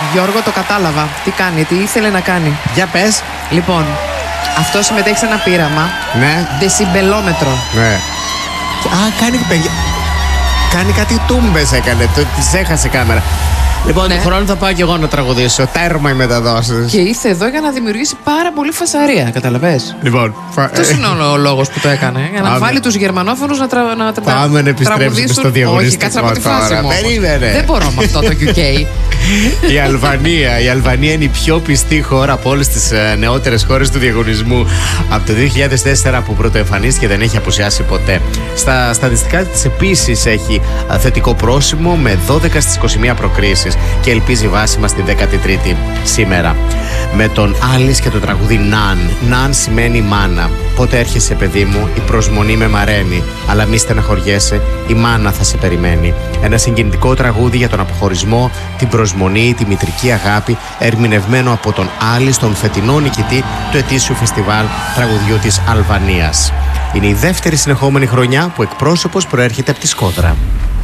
Γιώργο, το κατάλαβα. Τι κάνει, τι ήθελε να κάνει. Για πες. Λοιπόν, αυτό συμμετέχει σε ένα πείραμα. Ναι. Δεσιμπελόμετρο. Ναι. Κάνει παιδιά. Κάνει κάτι τούμπες έκανε. Τις έχασε κάμερα. Λοιπόν, τον χρόνο θα πάω και εγώ να τραγουδήσω. Τέρμα οι μεταδόσεις. Και ήρθε εδώ για να δημιουργήσει πάρα πολύ φασαρία. Καταλαβες. Λοιπόν. Αυτό είναι ο λόγος που το έκανε. Για να βάλει τους γερμανόφωνους να πάμε να επιστρέψουμε στο διαγωνιστικό. Όχι, κάτσε από τη φάση μου. Περίμενε. Δεν μπορώ με αυτό το UK. Η Αλβανία είναι η πιο πιστή χώρα από όλες τις νεότερες χώρες του διαγωνισμού. Από το 2004 που πρωτοεμφανίστηκε δεν έχει απουσιάσει ποτέ. Στα στατιστικά της επίσης έχει θετικό πρόσημο με 12 στις 21 προκρίσεις και ελπίζει βάσιμα στη 13η σήμερα. Με τον Άλις και το τραγούδι Ναν. Ναν σημαίνει μάνα. Πότε έρχεσαι, παιδί μου, η προσμονή με μαραίνει. Αλλά μη στεναχωριέσαι, η μάνα θα σε περιμένει. Ένα συγκινητικό τραγούδι για τον αποχωρισμό, την προσμονή, τη μητρική αγάπη, ερμηνευμένο από τον Άλη στον φετινό νικητή του ετήσιου φεστιβάλ τραγουδιού της Αλβανίας. Είναι η δεύτερη συνεχόμενη χρονιά που εκπρόσωπος προέρχεται από τη Σκόδρα.